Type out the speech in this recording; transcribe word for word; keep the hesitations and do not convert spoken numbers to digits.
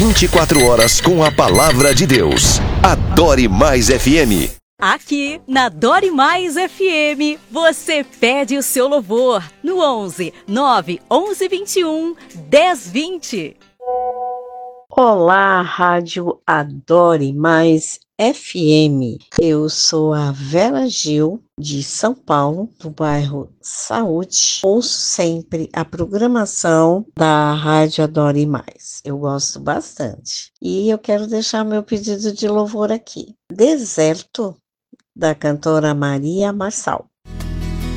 vinte e quatro horas com a palavra de Deus. Adore Mais F M. Aqui na Adore Mais F M, você pede o seu louvor no onze nove onze vinte e um dez vinte. Olá, Rádio Adore Mais F M. Eu sou a Vera Gil, de São Paulo, do bairro Saúde. Ouço sempre a programação da Rádio Adore Mais. Eu gosto bastante. E eu quero deixar meu pedido de louvor aqui. Deserto, da cantora Maria Marçal.